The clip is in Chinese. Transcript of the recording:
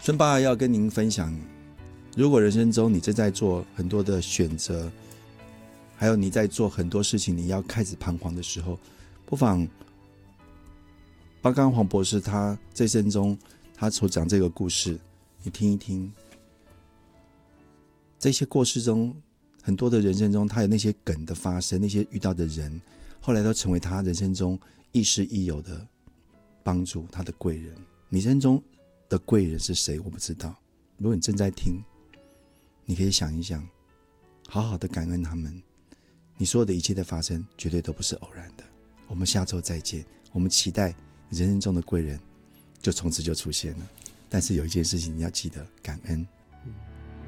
孙爸要跟您分享，如果人生中你正在做很多的选择，还有你在做很多事情，你要开始彷徨的时候，不妨刚刚黄博士他这一生中他所讲这个故事，你听一听。这些过世中，很多的人生中，他有那些梗的发生，那些遇到的人，后来都成为他人生中亦师亦友的帮助，他的贵人。你人生中的贵人是谁？我不知道。如果你正在听，你可以想一想，好好的感恩他们。你所有的一切的发生，绝对都不是偶然的。我们下周再见。我们期待人生中的贵人就从此就出现了。但是有一件事情你要记得，感恩。